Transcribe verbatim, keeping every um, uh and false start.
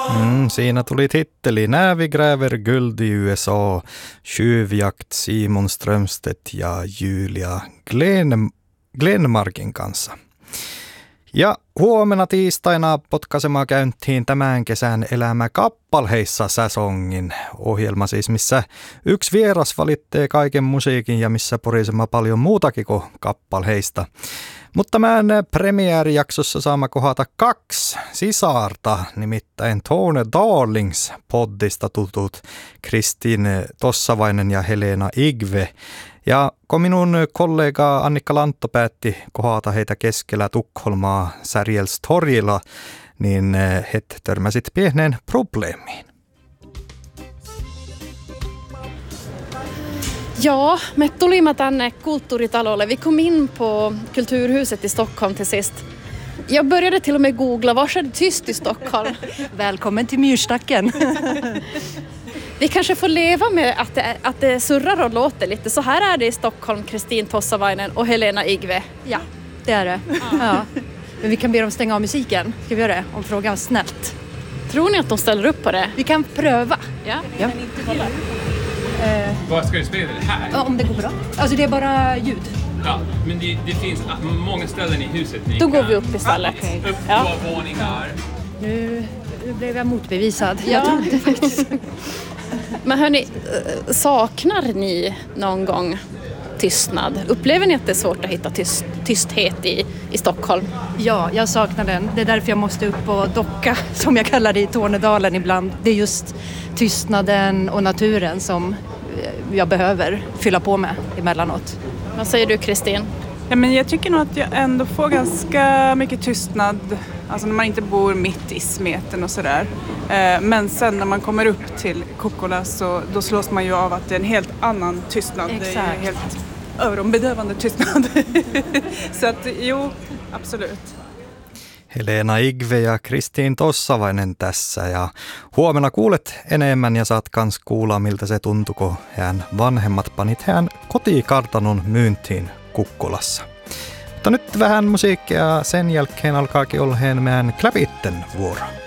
Mm, siinä tuli titteli När vi gräver guld i U S A, Tjuvjakt Simon Strömstedt ja Julia Glen, Glenmarkin kanssa. Ja huomenna tiistaina potkaisemaan käyntiin tämän kesän Elämä kappalheissa säsongin ohjelma siis, missä yksi vieras valittee kaiken musiikin ja missä porisema paljon muutakin kuin kappalheista. Mutta tämän premiäärijaksossa saamme kohdata kaksi sisarta, nimittäin Tone Darlings poddista tutut Kristin Tossavainen ja Helena Igve. Ja kun minun kollega Annikka Lantto päätti kohdata heitä keskellä Tukholmaa Särjelstorilla, niin he törmäsit pieneen probleemiin. Ja, me tulimme tänne kulttuuritalolle. Vi kom in på Kulturhuset i Stockholm till sist. Jag började till och med googla, var är det tyst i Stockholm? Välkommen till Myrstacken. Vi kanske får leva med att det, att det surrar och låter lite. Så här är det i Stockholm, Kristin Tossavainen och Helena Igve. Ja, det är det. Ja. Men vi kan be dem stänga av musiken. Ska vi göra det? Om frågan snällt. Tror ni att de ställer upp på det? Vi kan pröva. Ja, ja. Men inte kolla. Eh, Vad ska du spela det här? Ja, om det går bra. Alltså det är bara ljud. Ja, men det, det finns många ställen i huset. Då kan... går vi upp istället. Ah, okay. Upp ja. två våningar. Nu, nu blev jag motbevisad. Ja. Jag trodde faktiskt. Men hörni, saknar ni någon gång tystnad? Upplever ni att det är svårt att hitta tyst, tysthet i, i Stockholm? Ja, jag saknar den. Det är därför jag måste upp och docka, som jag kallar det i Tornedalen ibland. Det är just tystnaden och naturen som jag behöver fylla på med emellanåt. Vad säger du, Kristin? Ja, men jag tycker nog att jag ändå får ganska mycket tystnad, alltså när man inte bor mitt i smeten och sådär. Men sen när man kommer upp till Kokkola så då slås man ju av att det är en helt annan tystnad. Exakt. Det är helt öronbedövande tystnad. Så att jo, absolut. Helena Igve ja Kristin Tossavainen tässä ja huomenna kuulet enemmän ja saat kans kuulla miltä se tuntui, kun hän vanhemmat panit hän kotikartanon myyntiin Kukkolassa. Mutta nyt vähän musiikkia, sen jälkeen alkaakin olla meidän Kläbitten vuoro.